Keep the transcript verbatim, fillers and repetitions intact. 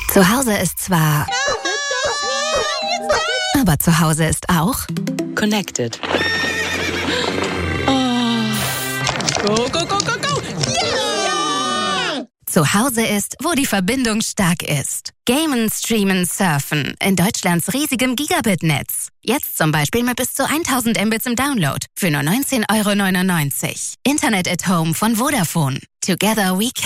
Zu Hause ist zwar... Aber zu Hause ist auch... Connected. Go, go, go, go, go! Yeah! Zu Hause ist, wo die Verbindung stark ist. Gamen, streamen, surfen. In Deutschlands riesigem Gigabit-Netz. Jetzt zum Beispiel mit bis zu tausend Mbits im Download. Für nur neunzehn Euro neunundneunzig. Internet at Home von Vodafone. Together we can.